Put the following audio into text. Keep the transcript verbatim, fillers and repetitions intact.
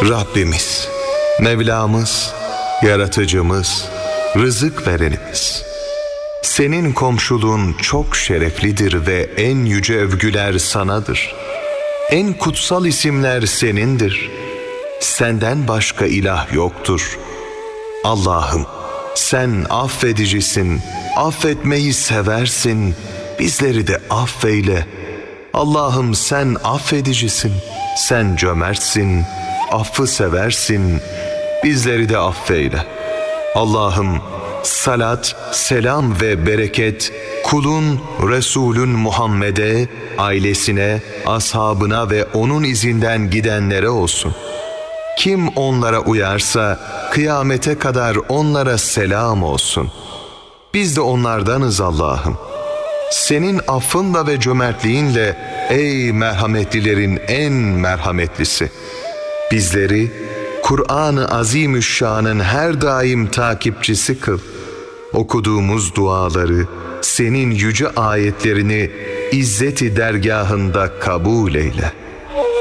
Rabbimiz, Mevlamız, Yaratıcımız, rızık verenimiz. Senin komşuluğun çok şereflidir ve en yüce övgüler sanadır. En kutsal isimler senindir. Senden başka ilah yoktur. Allah'ım, sen affedicisin, affetmeyi seversin, bizleri de affeyle. Allah'ım sen affedicisin, sen cömertsin, affı seversin, bizleri de affeyle. Allah'ım salat, selam ve bereket kulun, Resulün Muhammed'e, ailesine, ashabına ve onun izinden gidenlere olsun. Kim onlara uyarsa kıyamete kadar onlara selam olsun. Biz de onlardanız Allah'ım. Senin affınla ve cömertliğinle ey merhametlilerin en merhametlisi. Bizleri Kur'an-ı Azimüşşan'ın her daim takipçisi kıl. Okuduğumuz duaları, senin yüce ayetlerini izzeti dergahında kabul eyle.